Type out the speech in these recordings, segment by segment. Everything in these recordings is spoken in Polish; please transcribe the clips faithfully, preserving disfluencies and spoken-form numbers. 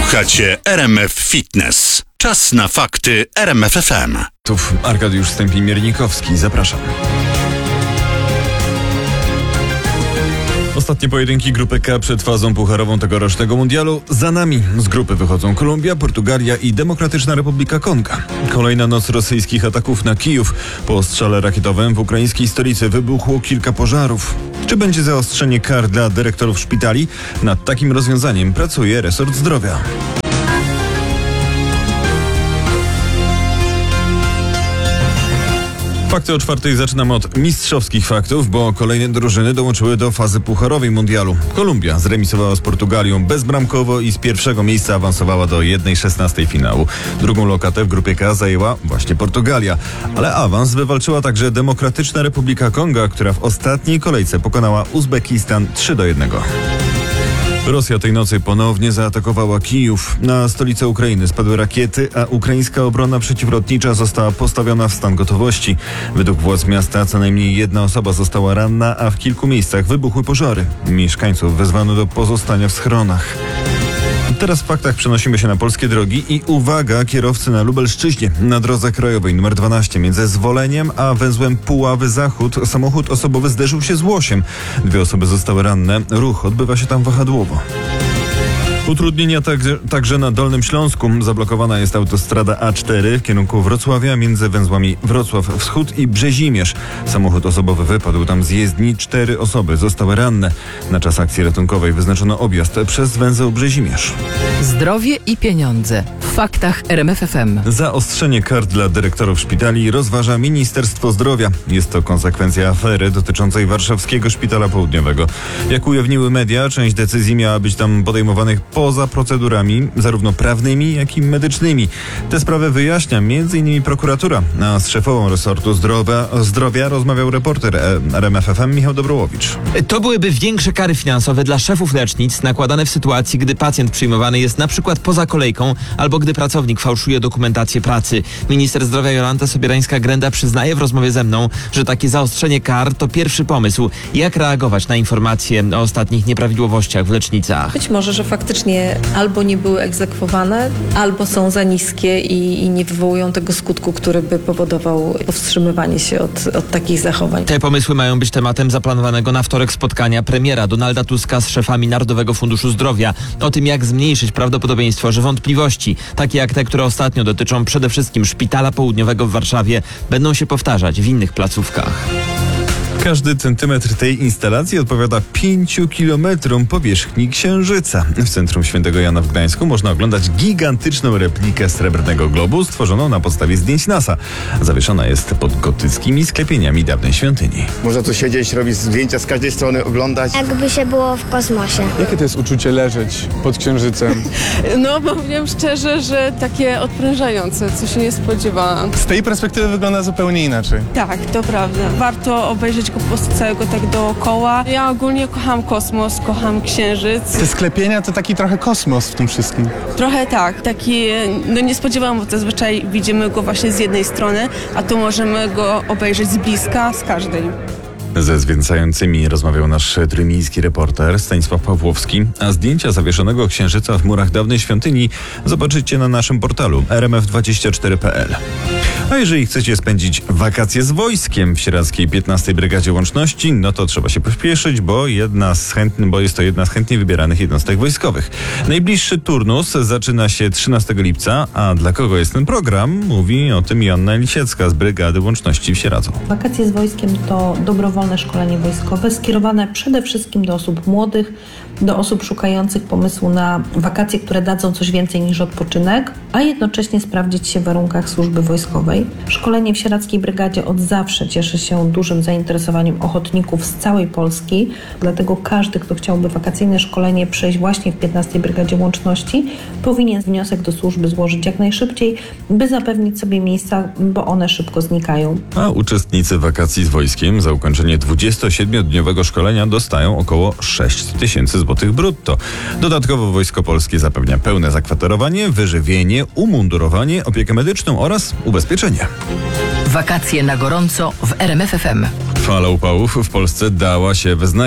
Słuchacie R M F Fitness. Czas na fakty R M F F M. Tu Arkadiusz Stępień-Miernikowski. Zapraszam. Ostatnie pojedynki grupy K przed fazą pucharową tegorocznego mundialu za nami. Z grupy wychodzą Kolumbia, Portugalia i Demokratyczna Republika Konga. Kolejna noc rosyjskich ataków na Kijów. Po ostrzale rakietowym w ukraińskiej stolicy wybuchło kilka pożarów. Czy będzie zaostrzenie kar dla dyrektorów szpitali? Nad takim rozwiązaniem pracuje resort zdrowia. Fakty o czwartej zaczynamy od mistrzowskich faktów, bo kolejne drużyny dołączyły do fazy pucharowej mundialu. Kolumbia zremisowała z Portugalią bezbramkowo i z pierwszego miejsca awansowała do jednej szesnastej finału. Drugą lokatę w grupie K zajęła właśnie Portugalia, ale awans wywalczyła także Demokratyczna Republika Konga, która w ostatniej kolejce pokonała Uzbekistan trzy do jednego. Rosja tej nocy ponownie zaatakowała Kijów. Na stolicę Ukrainy spadły rakiety, a ukraińska obrona przeciwlotnicza została postawiona w stan gotowości. Według władz miasta co najmniej jedna osoba została ranna, a w kilku miejscach wybuchły pożary. Mieszkańców wezwano do pozostania w schronach. Teraz w faktach przenosimy się na polskie drogi i uwaga, kierowcy na Lubelszczyźnie. Na drodze krajowej numer dwanaście między Zwoleniem a węzłem Puławy Zachód samochód osobowy zderzył się z łosiem. Dwie osoby zostały ranne. Ruch odbywa się tam wahadłowo. Utrudnienia także, także na Dolnym Śląsku. Zablokowana jest autostrada A cztery w kierunku Wrocławia między węzłami Wrocław Wschód i Brzezimierz. Samochód osobowy wypadł tam z jezdni. Cztery osoby zostały ranne. Na czas akcji ratunkowej wyznaczono objazd przez węzeł Brzezimierz. Zdrowie i pieniądze. W faktach R M F F M. Zaostrzenie kar dla dyrektorów szpitali rozważa Ministerstwo Zdrowia. Jest to konsekwencja afery dotyczącej Warszawskiego Szpitala Południowego. Jak ujawniły media, część decyzji miała być tam podejmowanych poza procedurami, zarówno prawnymi, jak i medycznymi. Te sprawy wyjaśnia między innymi prokuratura, a z szefową resortu zdrowia, zdrowia rozmawiał reporter R M F F M Michał Dobrołowicz. To byłyby większe kary finansowe dla szefów lecznic nakładane w sytuacji, gdy pacjent przyjmowany jest na przykład poza kolejką albo gdy pracownik fałszuje dokumentację pracy. Minister zdrowia Jolanta Sobierańska-Grenda przyznaje w rozmowie ze mną, że takie zaostrzenie kar to pierwszy pomysł. Jak reagować na informacje o ostatnich nieprawidłowościach w lecznicach? Być może, że faktycznie albo nie były egzekwowane, albo są za niskie i, i nie wywołują tego skutku, który by powodował powstrzymywanie się od, od takich zachowań. Te pomysły mają być tematem zaplanowanego na wtorek spotkania premiera Donalda Tuska z szefami Narodowego Funduszu Zdrowia. O tym, jak zmniejszyć prawdopodobieństwo, że wątpliwości, takie jak te, które ostatnio dotyczą przede wszystkim Szpitala Południowego w Warszawie, będą się powtarzać w innych placówkach. Każdy centymetr tej instalacji odpowiada pięciu kilometrom powierzchni Księżyca. W centrum Świętego Jana w Gdańsku można oglądać gigantyczną replikę Srebrnego Globu stworzoną na podstawie zdjęć NASA. Zawieszona jest pod gotyckimi sklepieniami dawnej świątyni. Można tu siedzieć, robić zdjęcia z każdej strony, oglądać. Jakby się było w kosmosie. Jakie to jest uczucie leżeć pod Księżycem? No, powiem szczerze, że takie odprężające, co się nie spodziewałam. Z tej perspektywy wygląda zupełnie inaczej. Tak, to prawda. Warto obejrzeć go po prostu całego tak dookoła. Ja ogólnie kocham kosmos, kocham Księżyc. Te sklepienia to taki trochę kosmos w tym wszystkim. Trochę tak. Taki, no nie spodziewałam, bo zazwyczaj widzimy go właśnie z jednej strony, a tu możemy go obejrzeć z bliska, z każdej. Ze zwięcającymi rozmawiał nasz trójmiejski reporter Stanisław Pawłowski, a zdjęcia zawieszonego Księżyca w murach dawnej świątyni zobaczycie na naszym portalu r m f dwadzieścia cztery kropka p l. A jeżeli chcecie spędzić wakacje z wojskiem w Sieradzkiej piętnastej Brygadzie Łączności, no to trzeba się pośpieszyć, bo jedna z chętnych, bo jest to jedna z chętnie wybieranych jednostek wojskowych. Najbliższy turnus zaczyna się trzynastego lipca, a dla kogo jest ten program? Mówi o tym Joanna Lisiecka z Brygady Łączności w Sieradzu. Wakacje z wojskiem to dobrowolne szkolenie wojskowe skierowane przede wszystkim do osób młodych, do osób szukających pomysłu na wakacje, które dadzą coś więcej niż odpoczynek, a jednocześnie sprawdzić się w warunkach służby wojskowej. Szkolenie w Sieradzkiej Brygadzie od zawsze cieszy się dużym zainteresowaniem ochotników z całej Polski, dlatego każdy, kto chciałby wakacyjne szkolenie przejść właśnie w piętnastej Brygadzie Łączności, powinien wniosek do służby złożyć jak najszybciej, by zapewnić sobie miejsca, bo one szybko znikają. A uczestnicy wakacji z wojskiem za ukończenie dwudziestosiedmiodniowego szkolenia dostają około sześć tysięcy złotych brutto. Dodatkowo Wojsko Polskie zapewnia pełne zakwaterowanie, wyżywienie, umundurowanie, opiekę medyczną oraz ubezpieczenie. Wakacje na gorąco w R M F F M. Fala upałów w Polsce dała się we znaki.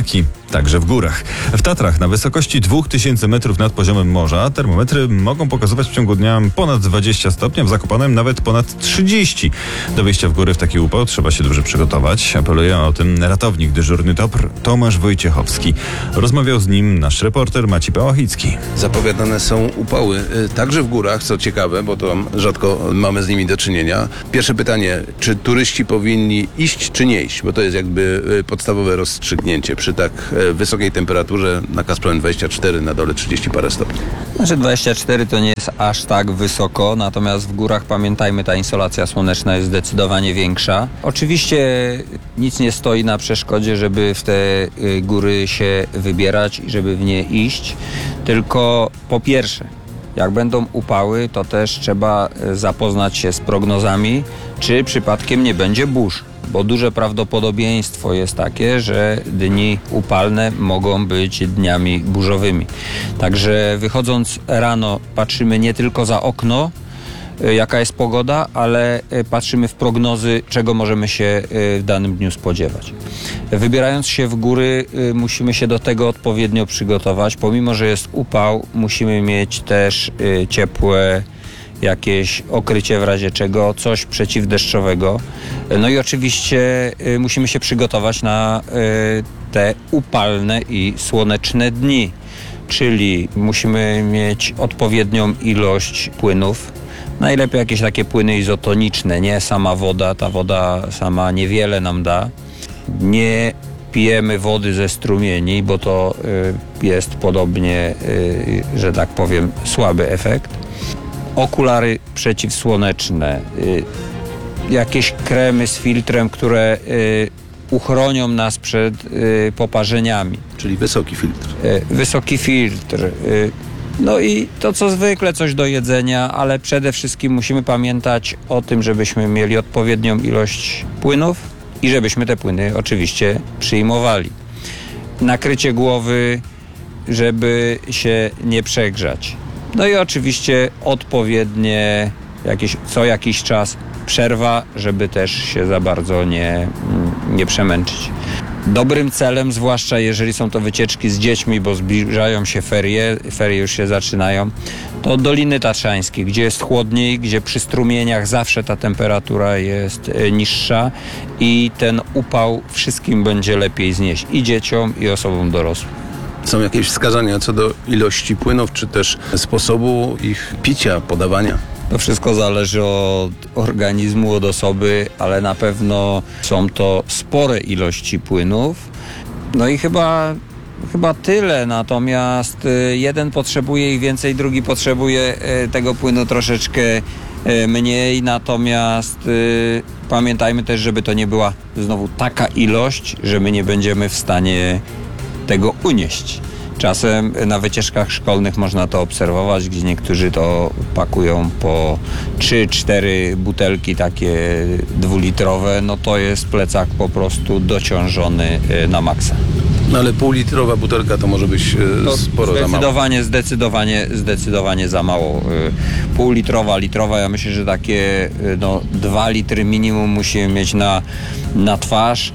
także w górach. W Tatrach na wysokości dwa tysiące metrów nad poziomem morza termometry mogą pokazywać w ciągu dnia ponad dwadzieścia stopni, a w Zakopanem nawet ponad trzydzieści. Do wyjścia w góry w taki upał trzeba się dobrze przygotować. Apeluje o tym ratownik dyżurny T O P R Tomasz Wojciechowski. Rozmawiał z nim nasz reporter Maciej Pałachicki. Zapowiadane są upały także w górach, co ciekawe, bo to rzadko mamy z nimi do czynienia. Pierwsze pytanie, czy turyści powinni iść czy nie iść? Bo to jest jakby podstawowe rozstrzygnięcie przy tak wysokiej temperaturze, na Kasprowen dwadzieścia cztery, na dole trzydzieści parę stopni. Znaczy dwadzieścia cztery to nie jest aż tak wysoko, natomiast w górach, pamiętajmy, ta insolacja słoneczna jest zdecydowanie większa. Oczywiście nic nie stoi na przeszkodzie, żeby w te góry się wybierać i żeby w nie iść, tylko po pierwsze, jak będą upały, to też trzeba zapoznać się z prognozami, czy przypadkiem nie będzie burz, bo duże prawdopodobieństwo jest takie, że dni upalne mogą być dniami burzowymi. Także wychodząc rano patrzymy nie tylko za okno, jaka jest pogoda, ale patrzymy w prognozy, czego możemy się w danym dniu spodziewać. Wybierając się w góry, musimy się do tego odpowiednio przygotować. Pomimo że jest upał, musimy mieć też ciepłe jakieś okrycie w razie czego, coś przeciwdeszczowego. No i oczywiście musimy się przygotować na te upalne i słoneczne dni, czyli musimy mieć odpowiednią ilość płynów. Najlepiej jakieś takie płyny izotoniczne, nie sama woda, ta woda sama niewiele nam da. Nie pijemy wody ze strumieni, bo to y, jest podobnie, y, że tak powiem, słaby efekt. Okulary przeciwsłoneczne, y, jakieś kremy z filtrem, które y, uchronią nas przed y, poparzeniami. Czyli wysoki filtr. Y, wysoki filtr. Y, No i to co zwykle, coś do jedzenia, ale przede wszystkim musimy pamiętać o tym, żebyśmy mieli odpowiednią ilość płynów i żebyśmy te płyny oczywiście przyjmowali. Nakrycie głowy, żeby się nie przegrzać. No i oczywiście odpowiednie, jakieś, co jakiś czas przerwa, żeby też się za bardzo nie, nie przemęczyć. Dobrym celem, zwłaszcza jeżeli są to wycieczki z dziećmi, bo zbliżają się ferie, ferie już się zaczynają, to Doliny Tatrzańskie, gdzie jest chłodniej, gdzie przy strumieniach zawsze ta temperatura jest niższa i ten upał wszystkim będzie lepiej znieść, i dzieciom, i osobom dorosłym. Są jakieś wskazania co do ilości płynów, czy też sposobu ich picia, podawania? To wszystko zależy od organizmu, od osoby, ale na pewno są to spore ilości płynów. No i chyba, chyba tyle, natomiast jeden potrzebuje ich więcej, drugi potrzebuje tego płynu troszeczkę mniej, natomiast pamiętajmy też, żeby to nie była znowu taka ilość, że my nie będziemy w stanie tego unieść. Czasem na wycieczkach szkolnych można to obserwować, gdzie niektórzy to pakują po trzy cztery butelki takie dwulitrowe, no to jest plecak po prostu dociążony na maksa. No ale półlitrowa butelka to może być to sporo za mało. Zdecydowanie, zdecydowanie, zdecydowanie za mało. Półlitrowa, litrowa, ja myślę, że takie no, dwa litry minimum musimy mieć na, na twarz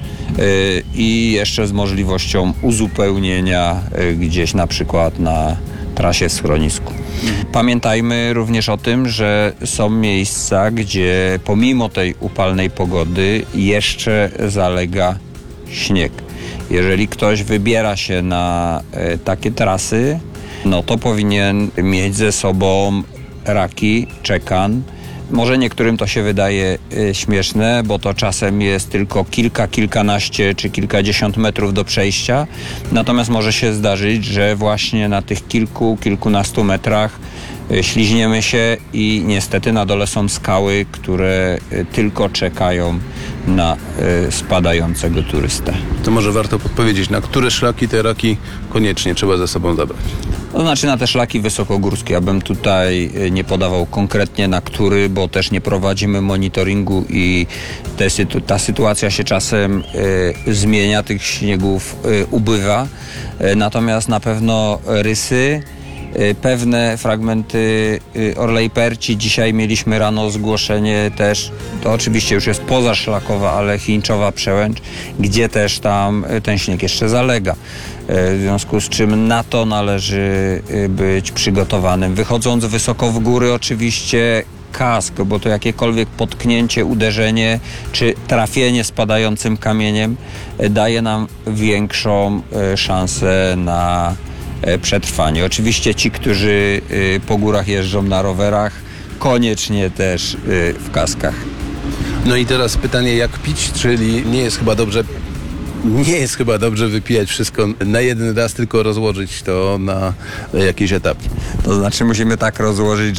i jeszcze z możliwością uzupełnienia gdzieś na przykład na trasie w schronisku. Pamiętajmy również o tym, że są miejsca, gdzie pomimo tej upalnej pogody jeszcze zalega śnieg. Jeżeli ktoś wybiera się na e, takie trasy, no to powinien mieć ze sobą raki, czekan. Może niektórym to się wydaje e, śmieszne, bo to czasem jest tylko kilka, kilkanaście czy kilkadziesiąt metrów do przejścia. Natomiast może się zdarzyć, że właśnie na tych kilku, kilkunastu metrach e, śliźniemy się i niestety na dole są skały, które e, tylko czekają na y, spadającego turystę. To może warto podpowiedzieć, na które szlaki te raki koniecznie trzeba ze sobą zabrać? To znaczy na te szlaki wysokogórskie. Ja bym tutaj nie podawał konkretnie na który, bo też nie prowadzimy monitoringu i te, ta sytuacja się czasem y, zmienia, tych śniegów y, ubywa. Y, natomiast na pewno rysy, pewne fragmenty Orlej Perci. Dzisiaj mieliśmy rano zgłoszenie też, to oczywiście już jest pozaszlakowa, ale Chińczowa Przełęcz, gdzie też tam ten śnieg jeszcze zalega. w związku z czym na to należy być przygotowanym. Wychodząc wysoko w góry oczywiście kask, bo to jakiekolwiek potknięcie, uderzenie czy trafienie spadającym kamieniem daje nam większą szansę na przetrwanie. Oczywiście ci, którzy po górach jeżdżą na rowerach, koniecznie też w kaskach. No i teraz pytanie, jak pić, czyli nie jest chyba dobrze nie jest chyba dobrze wypijać wszystko na jeden raz, tylko rozłożyć to na jakieś etapy. To znaczy musimy tak rozłożyć,